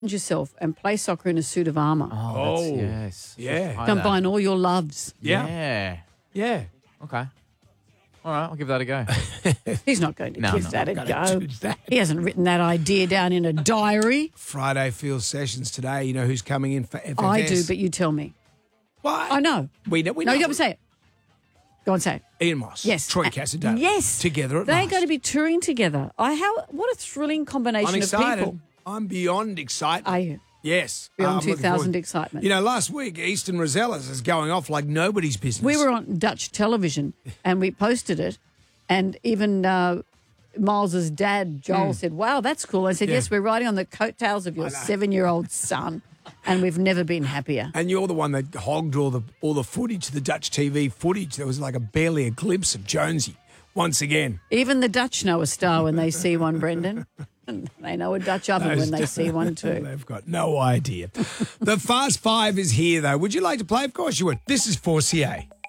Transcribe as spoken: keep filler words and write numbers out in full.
yourself and play soccer in a suit of armour. Oh, that's, Oh, yes. yeah. Try Combine that. all your loves. Yeah. Yeah. Yeah. Okay. All right, I'll give that a go. He's not going to No, give no, that a Gotta go. do that. He hasn't written that idea down in a diary. Friday field sessions today. You know who's coming in for F F S? I do, but you tell me. Why? I know. We know. We No, know. you got to say it. Go on, say it. Ian Moss. Yes. Troy Uh, Casadei. Yes. Together at They're last. going to be touring together. I how What a thrilling combination I'm of excited. people. I'm beyond excited. Are you? Yes. Beyond I'm looking two thousand forward. excitement. You know, last week, Eastern Rosellas is going off like nobody's business. We were on Dutch television and we posted it, and even uh, Miles's dad, Joel, said, wow, that's cool. I said, Hmm. Yeah. yes, we're riding on the coattails of your seven-year-old son, and we've never been happier. And you're the one that hogged all the all the footage, the Dutch T V footage. There was like a barely a glimpse of Jonesy once again. Even the Dutch know a star when they see one, Brendan. And they know a Dutch oven Those when they d- see one too. They've got no idea. The Fast Five is here, though. Would you like to play? Of course you would. This is four C A.